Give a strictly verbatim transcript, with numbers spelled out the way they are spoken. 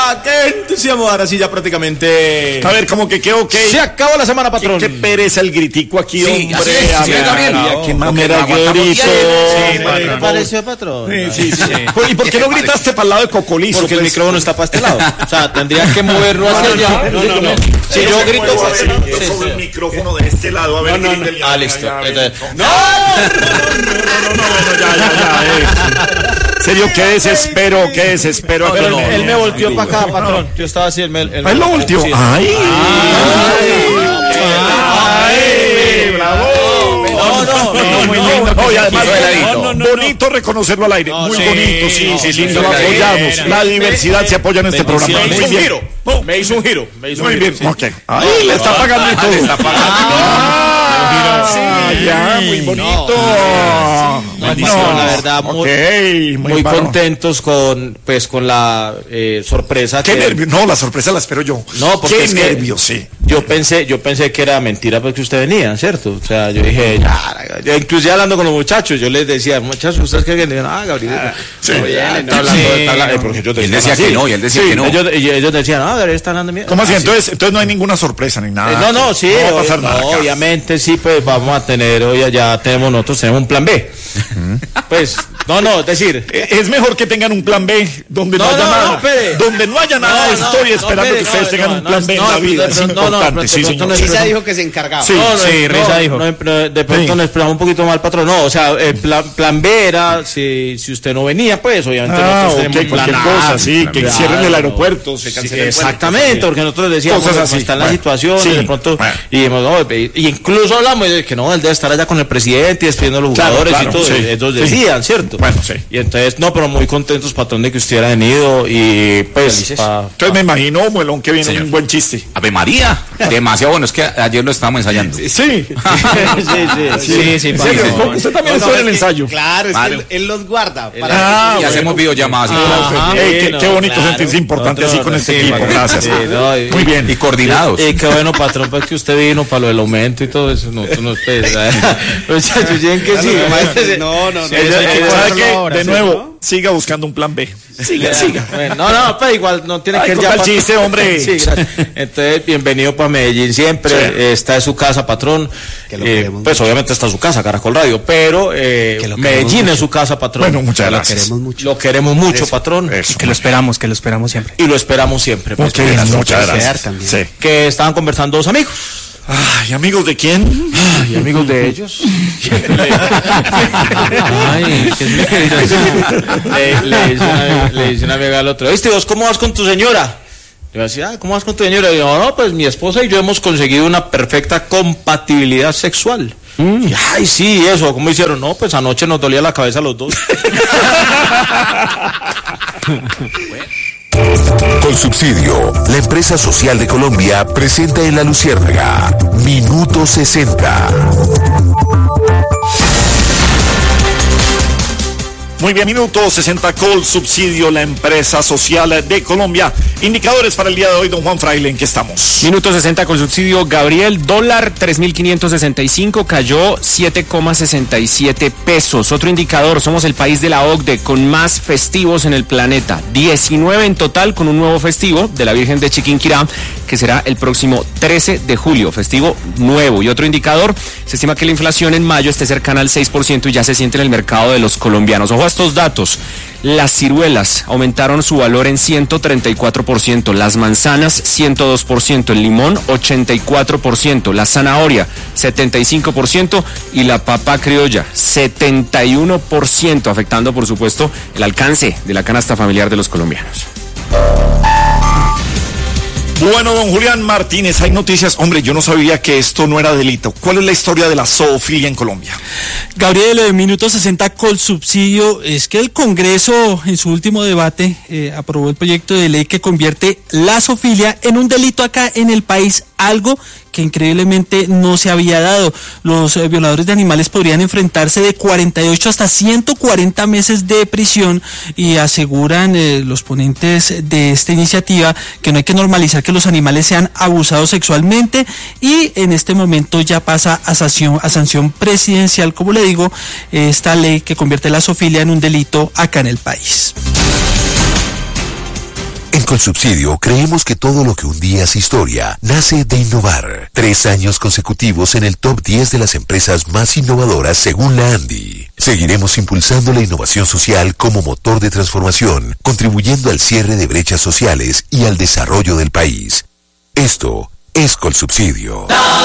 Ah, qué entusiasmo. Ahora sí, ya prácticamente. A ver, como que qué ok. Se acabó la semana, patrón. Qué, qué pereza el gritico aquí, Sí, hombre. así es, A sí, ver, Gabriel. a ver, No, qué porque mamera no que aguantamos grito. bien. Sí, ¿Qué patrón. le pareció, patrón? Sí, sí, sí. ¿Y por qué no gritaste para el lado de Cocolizo? Porque el pues? micrófono está para este lado. O sea, tendría que moverlo hacia allá. No, no, no. Si yo grito muevo para así, este yo lado. sobre el micrófono de este lado. A ver, No, no, grítele. no. Ah, listo. Ya, ya, Entonces, no, no, no, bueno, ya, ya, ya. En serio, qué desespero, qué desespero. Pero aquí. él, él me volteó para acá, patrón. Yo estaba así, él me. Él, Ah, él lo volteó. Sí. Ay. Ay, Ay, bravo. No, no, no, muy No, lindo. no, y además, No, no, no, bonito reconocerlo al aire. Muy sí, bonito, sí, no, sí, sí. sí, Lo sí, apoyamos. sí, La diversidad se apoya en este programa. Me hizo Muy un bien. giro. Me hizo un giro. Me hizo un Muy giro. bien. Ok. Ay, le está pagando y todo. Le está pagando. Ah, ya, muy bonito. No, no, la verdad, muy, Ok, muy bárbaro. contentos con, pues, con la eh, sorpresa. Qué que- nervios. No, la sorpresa la espero yo. No, porque qué es que nervios, sí. Yo pensé, yo pensé que era mentira porque usted venía, ¿cierto? O sea, yo dije, ya, yo inclusive hablando con los muchachos, yo les decía, muchachos, ¿ustedes qué creen? Ah, Gabriel, sí. no viene, está hablando, Sí. está hablando, porque yo Y él decía que no, y él decía Sí, que no. Ellos, y ellos decían, ah, Gabriel está hablando mierda. ¿Cómo así? Ah, Entonces, entonces no hay ninguna sorpresa ni nada. Eh, no, no, sí, No va a obvio- pasar nada. no, acá. obviamente sí, pues vamos a tener, hoy ya tenemos nosotros, tenemos un plan B. Pues, no, no, es decir, Eh, Es mejor que tengan un plan B donde no, No, haya no, nada. no, espere. Donde no haya nada, No, no, estoy no, esperando espere, que ustedes no, tengan no, un plan no, B en no, la vida. de Es pronto- no, no, importante, de sí, pronto señor. no es- Risa dijo que se encargaba. Sí. No, no, sí, no, Risa dijo. No, pero de pronto Sí. nos expresamos un poquito mal, patrón. No, o sea, el plan, plan B era si, si usted no venía, pues obviamente Ah, nosotros ok, tenemos plan cualquier A. cosa, sí, que Claro. cierren el aeropuerto, se Sí, cancela el exactamente, vuelo. porque nosotros decíamos Cosas cómo así, está la bueno. situación, Sí, y de pronto, bueno. y, dijimos, no, y- y incluso hablamos de que no, él debe estar allá con el presidente y despidiendo a los Claro, jugadores claro, y todo, sí, ellos sí. decían, ¿cierto? Bueno, sí. Y entonces, no, pero muy contentos, patrón, de que usted hubiera venido y pues, pa- Entonces me imagino, Muelón, que viene Señor. un buen chiste. Ave María, demasiado bueno, es que ayer lo estábamos ensayando. Sí. sí, sí, sí, ¿En pa- serio? no. Usted también No, estuvo no, en el es que- ensayo. Claro, es Vale. que él, él los guarda. Para Ah, y bueno. hacemos videollamadas. y todo. Ajá. Ey, qué, no, qué bonito claro. sentirse importante así con este Sí, equipo. patrón. Gracias. Sí, no, y- Muy bien. Y coordinados. Y qué bueno, patrón, pues que usted vino para lo del aumento y todo eso. No, tú no esperas. Muchachos, tienen que sí. No, no, no. Sí, eso eso hay hay que que ¿Sabe hacerlo qué? ahora, De ¿sí, nuevo, no? siga buscando un plan B. Siga, siga. Bueno, no, no, pues igual no tiene Ay, que ir con ya. tal pa- chiste, hombre. Sí, gracias. Entonces, bienvenido para Medellín siempre. Sí. Eh, Esta es su casa, patrón. Que lo Eh, queremos pues obviamente está su casa, Caracol Radio, pero eh, Que lo queremos Medellín mucho. es su casa, patrón. Bueno, muchas Lo gracias. queremos mucho. Lo queremos mucho, Eso, patrón. eso. Que lo esperamos, que lo esperamos siempre. Y lo esperamos siempre. pues, Ok, porque muchas desear gracias. también. Sí. que estaban conversando dos amigos. Ay, amigos de quién? Y amigos de ellos. Ay, ¿qué es lo que le, le dice una, le dice una amiga al otro, ¿viste vos cómo vas con tu señora? Le decía, ah, ¿cómo vas con tu señora? Y yo, no, pues mi esposa y yo hemos conseguido una perfecta compatibilidad sexual. Y, ay, sí, eso, ¿cómo hicieron? No, pues anoche nos dolía la cabeza a los dos. Con Subsidio, la empresa social de Colombia presenta en La Luciérnaga Minuto sesenta. Muy bien, minuto sesenta Col Subsidio, la empresa social de Colombia. Indicadores para el día de hoy, don Juan Fraile, ¿en qué estamos? Minuto sesenta con subsidio, Gabriel, dólar tres mil quinientos sesenta y cinco, cayó siete coma sesenta y siete pesos. Otro indicador, somos el país de la O C D E con más festivos en el planeta, diecinueve en total con un nuevo festivo de la Virgen de Chiquinquirá, que será el próximo trece de julio, festivo nuevo. Y otro indicador, se estima que la inflación en mayo esté cercana al seis por ciento y ya se siente en el mercado de los colombianos. Ojo a estos datos. Las ciruelas aumentaron su valor en ciento treinta y cuatro por ciento, las manzanas ciento dos por ciento, el limón ochenta y cuatro por ciento, la zanahoria setenta y cinco por ciento y la papa criolla setenta y uno por ciento, afectando por supuesto el alcance de la canasta familiar de los colombianos. Bueno, don Julián Martínez, hay noticias. Hombre, yo no sabía que esto no era delito. ¿Cuál es la historia de la zoofilia en Colombia? Gabriel, en minuto sesenta con subsidio, es que el Congreso en su último debate eh, aprobó el proyecto de ley que convierte la zoofilia en un delito acá en el país, algo que increíblemente no se había dado. Los eh, violadores de animales podrían enfrentarse de cuarenta y ocho hasta ciento cuarenta meses de prisión y aseguran eh, los ponentes de esta iniciativa que no hay que normalizar que los animales sean abusados sexualmente y en este momento ya pasa a sanción, a sanción presidencial, como le digo, esta ley que convierte la zoofilia en un delito acá en el país. En Colsubsidio creemos que todo lo que un día es historia nace de innovar. Tres años consecutivos en el top diez de las empresas más innovadoras según la ANDI. Seguiremos impulsando la innovación social como motor de transformación, contribuyendo al cierre de brechas sociales y al desarrollo del país. Esto es Colsubsidio.